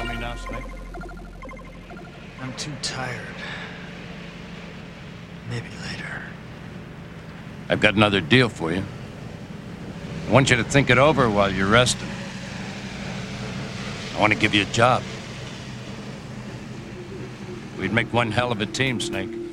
to me now, Snake? I'm too tired. Maybe later. I've got another deal for you. I want you to think it over while you're resting. I want to give you a job. We'd make one hell of a team, Snake.